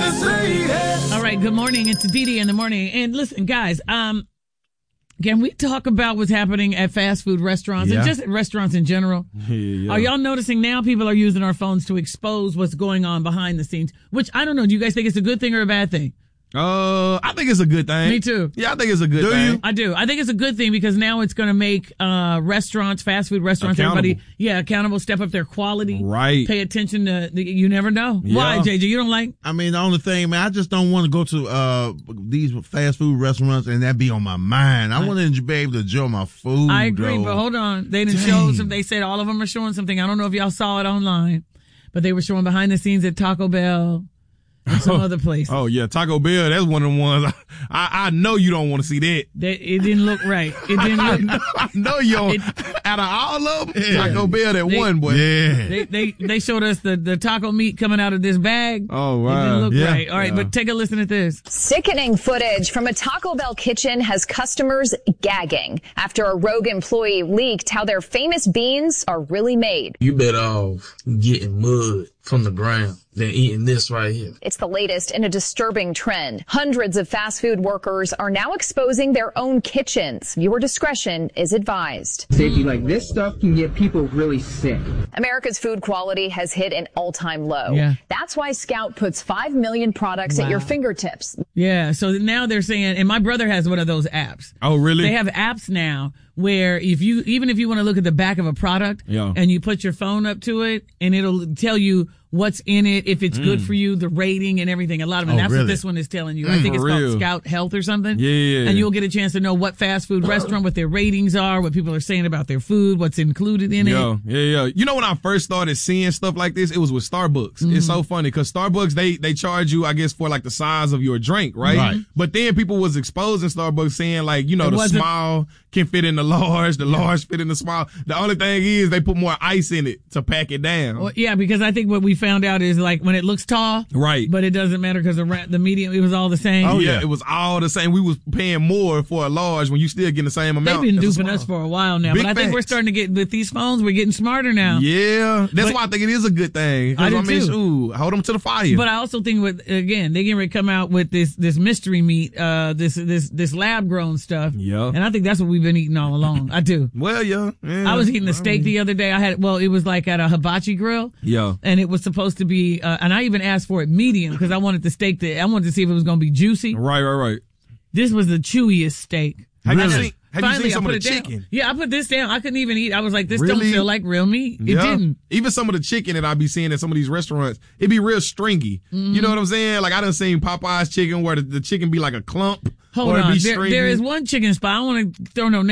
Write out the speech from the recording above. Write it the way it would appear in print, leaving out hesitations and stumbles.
All right, good morning. It's Dee in the morning. And listen, guys, can we talk about what's happening at fast food restaurants and just at restaurants in general? Yeah. Are y'all noticing now people are using our phones to expose what's going on behind the scenes? Which, I don't know, do you guys think it's a good thing or a bad thing? I think it's a good thing. Me too. Yeah, I think it's a good thing. I do. I think it's a good thing because now it's going to make restaurants, fast food restaurants, everybody, accountable, step up their quality. Right. Pay attention to, you never know. Yeah. Why, JJ? You don't like? I mean, the only thing, man, I just don't want to go to these fast food restaurants and that be on my mind. I want to be able to enjoy my food. I agree, though. but hold on. They didn't show some. They said all of them are showing something. I don't know if y'all saw it online, but they were showing behind the scenes at Taco Bell. And some other place. Oh, yeah. Taco Bell, that's one of the ones. I know you don't want to see that. It didn't look right. It didn't look. I know you don't. Out of all of them, Taco Bell, that one, boy. Yeah. They showed us the taco meat coming out of this bag. Oh, wow. It didn't look right. All right, but take a listen at this. Sickening footage from a Taco Bell kitchen has customers gagging after a rogue employee leaked how their famous beans are really made. You better off getting mud from the ground than eating this right here. It's the latest in a disturbing trend. Hundreds of fast food workers are now exposing their own kitchens. Viewer discretion is advised. Safety like this stuff can get people really sick. America's food quality has hit an all-time low. Yeah. That's why Scout puts 5 million products at your fingertips. Yeah, so now they're saying, and my brother has one of those apps. Oh, really? They have apps now where even if you want to look at the back of a product and you put your phone up to it and it'll tell you what's in it, if it's good for you, the rating and everything. A lot of it. That's what this one is telling you. I think it's called Scout Health or something. Yeah. And you'll get a chance to know what fast food restaurant, what their ratings are, what people are saying about their food, what's included in it. Yeah. You know, when I first started seeing stuff like this, it was with Starbucks. It's so funny because Starbucks, they charge you, I guess, for like the size of your drink, right? But then people was exposing Starbucks saying like, you know, the small can fit in the large fit in the small. The only thing is they put more ice in it to pack it down. Well, yeah, because I think what we found out is like when it looks tall, right? But it doesn't matter because the medium, it was all the same. Oh yeah, it was all the same. We was paying more for a large when you still getting the same amount. They've been duping us for a while now, but I think we're starting to get with these phones. We're getting smarter now. Yeah, that's why I think it is a good thing. I mean, too. Hold them to the fire. But I also think they getting ready to come out with this mystery meat, this lab grown stuff. Yeah, and I think that's what we've been eating all along. I do. Well, yeah. I was eating a steak the other day. It was like at a hibachi grill. Yeah, and it was supposed to be, and I even asked for it medium because I wanted the steak I wanted to see if it was going to be juicy. Right. This was the chewiest steak. Have you seen some of the chicken? Down. Yeah, I put this down. I couldn't even eat. I was like, this don't feel like real meat. It didn't. Even some of the chicken that I be seeing at some of these restaurants, it be real stringy. Mm-hmm. You know what I'm saying? Like I done seen Popeye's chicken where the chicken be like a clump. Hold on. There is one chicken spot. I don't want to throw no